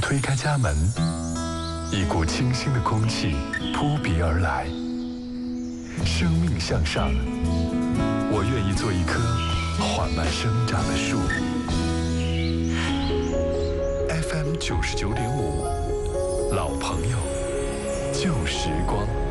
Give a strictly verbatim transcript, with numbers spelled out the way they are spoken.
推开家门，一股清新的空气扑鼻而来。生命向上，我愿意做一棵缓慢生长的树。F M 九十九点五，老朋友，旧时光。